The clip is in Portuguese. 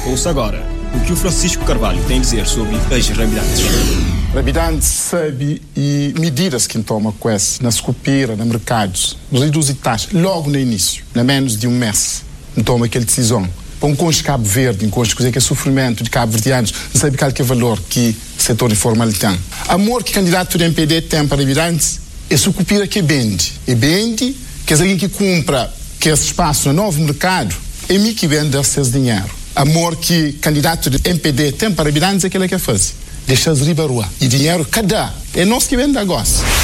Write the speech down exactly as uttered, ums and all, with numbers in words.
Ouça agora o que o Francisco Carvalho tem a dizer sobre as rabidantes. Rabidante sabe e medidas que toma com esse, nas copira, nos mercados, reduzir taxas logo no início, na menos de um mês, toma aquela decisão. Põe com os Cabo Verde, com os que é sofrimento de Cabo Verdeanos, não sabe qual que é o valor que o setor informal tem. Amor que o candidato do M P D tem para habitantes é se copira que vende. E vende, que é alguém que compra que esse espaço no novo mercado, é mim que vende esse dinheiro. Amor que o candidato do M P D tem para habitantes é aquilo que é fazer. Deixa-se riba rua. E dinheiro cada. É nós que vende negócio.